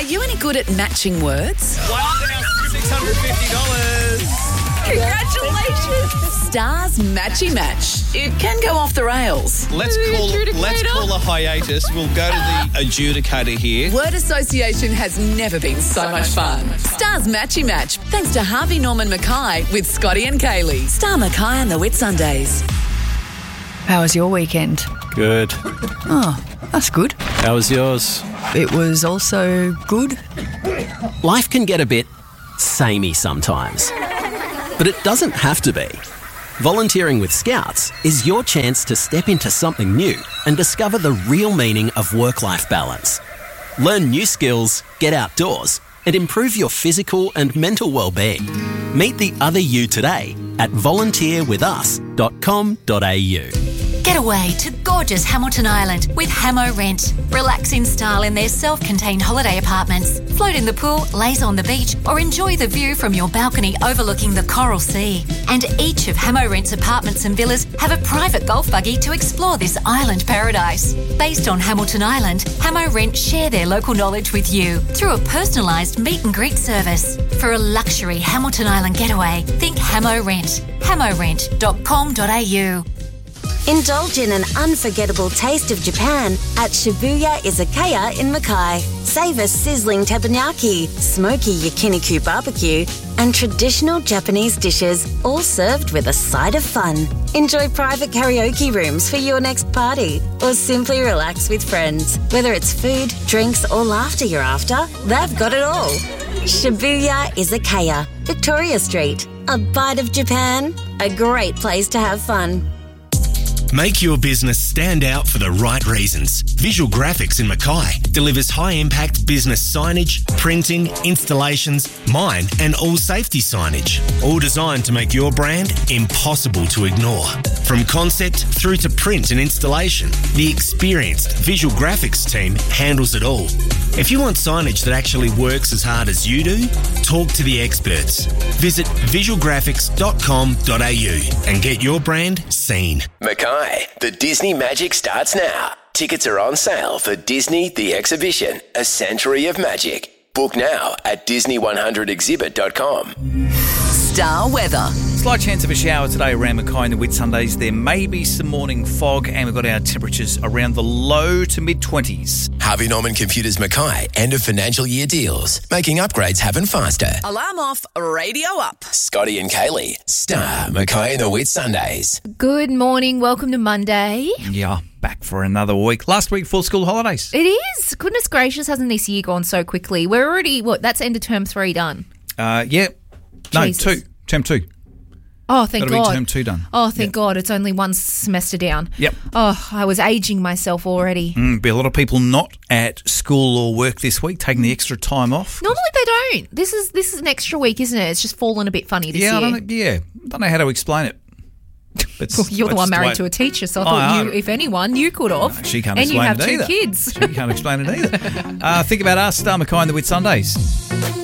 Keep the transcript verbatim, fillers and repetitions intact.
Are you any good at matching words? one thousand six hundred fifty dollars. Congratulations! Stars Matchy Match. It can go off the rails. Let's call let's call a hiatus. We'll go to the adjudicator here. Word association has never been so, so much fun. fun. Stars Matchy Match. Thanks to Harvey Norman Mackay with Scotty and Kaylee. Star Mackay and the Whitsundays. How was your weekend? Good. Oh, that's good. How was yours? It was also good. Life can get a bit samey sometimes, but it doesn't have to be. Volunteering with Scouts is your chance to step into something new and discover the real meaning of work-life balance. Learn new skills, get outdoors, and improve your physical and mental well-being. Meet the other you today at volunteer with us dot com dot a u. Get away to gorgeous Hamilton Island with Hamo Rent. Relax in style in their self-contained holiday apartments. Float in the pool, laze on the beach, or enjoy the view from your balcony overlooking the Coral Sea. And each of Hamo Rent's apartments and villas have a private golf buggy to explore this island paradise. Based on Hamilton Island, Hamo Rent share their local knowledge with you through a personalised meet and greet service. For a luxury Hamilton Island getaway, think Hamo Rent. hamo rent dot com dot a u. Indulge in an unforgettable taste of Japan at Shibuya Izakaya in Mackay. Savour sizzling teppanyaki, smoky yakiniku barbecue, and traditional Japanese dishes, all served with a side of fun. Enjoy private karaoke rooms for your next party, or simply relax with friends. Whether it's food, drinks, or laughter you're after, they've got it all. Shibuya Izakaya, Victoria Street. A bite of Japan, a great place to have fun. Make your business stand out for the right reasons. Visual Graphics in Mackay delivers high-impact business signage, printing, installations, mine and all safety signage. All designed to make your brand impossible to ignore. From concept through to print and installation, the experienced Visual Graphics team handles it all. If you want signage that actually works as hard as you do, talk to the experts. Visit visual graphics dot com dot a u and get your brand seen. Mackay, the Disney Magic starts now. Tickets are on sale for Disney The Exhibition, A Century of Magic. Book now at disney one hundred exhibit dot com. Star weather. Slight chance of a shower today around Mackay and the Whitsundays. There may be some morning fog, and we've got our temperatures around the low to mid-twenties. Harvey Norman Computers Mackay, end of financial year deals. Making upgrades happen faster. Alarm off, radio up. Scotty and Kaylee, Star Mackay and the Whitsundays. Good morning. Welcome to Monday. Yeah, back for another week. Last week, full school holidays. It is. Goodness gracious, hasn't this year gone so quickly? We're already, what, that's end of term three done? Uh, yeah. No, Jesus. two. Term two. Oh, thank That'll God. be term two done. Oh, thank yep. God. It's only one semester down. Yep. Oh, I was aging myself already. Mm, be a lot of people not at school or work this week, taking the extra time off. Normally they don't. This is this is an extra week, isn't it? It's just fallen a bit funny this yeah, year. I don't, yeah, I don't know how to explain it. Well, you're the one married to a teacher, so I thought oh, you, if anyone, you could have. No, she can't and explain you have it two either. kids. She can't explain it either. uh, think about us, Star Mackay and the Whitsundays.